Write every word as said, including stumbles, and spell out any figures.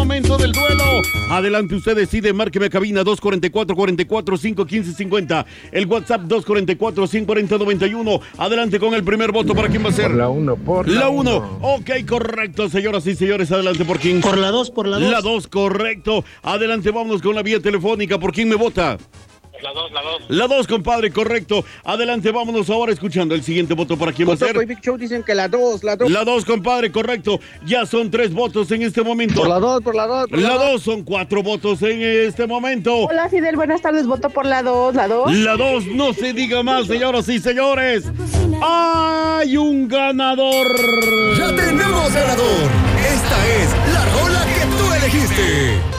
momento del duelo. Adelante, usted decide, márqueme a cabina dos cuatro cuatro, cuatro cuatro cinco, uno cinco cinco cero. El WhatsApp dos cuatro cuatro, cinco cuatro cero, nueve uno. Adelante con el primer voto. ¿Para quién va a ser? Por la uno, por la uno. Ok, correcto, señoras y señores. Adelante, ¿por quién? Por la dos, por la dos. La dos, correcto. Adelante, vámonos con la vía telefónica. ¿Por quién me vota? La dos, la dos. La dos, compadre, correcto. Adelante, vámonos ahora escuchando el siguiente voto. ¿Para quién va a ser? Big Show dicen que la dos, la dos. La dos, compadre, correcto. Ya son tres votos en este momento. Por la dos, por la dos. La dos, son cuatro votos en este momento. Hola, Fidel, buenas tardes. Voto por la dos, la dos. La dos, no se diga más, señoras y señores. ¡Hay un ganador! ¡Ya tenemos ganador! Esta es la rola que tú elegiste.